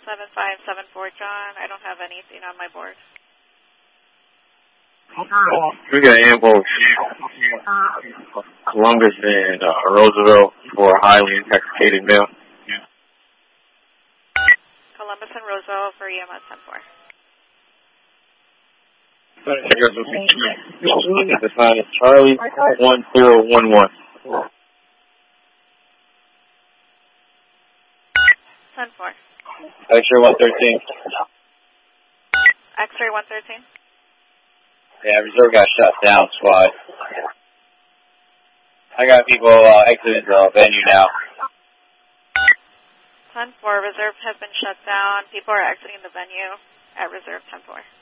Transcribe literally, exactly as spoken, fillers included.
seven five seven four, John. I don't have anything on my board. We got ample Columbus and uh, Roosevelt for highly intoxicated male. Columbus and Roosevelt for E M S ten four. The sign is Charlie one zero one one. ten four. X-ray one thirteen. X-ray one thirteen. Yeah, reserve got shut down, squad. I got people uh, exiting the venue now. ten four, reserve has been shut down. People are exiting the venue at reserve ten four.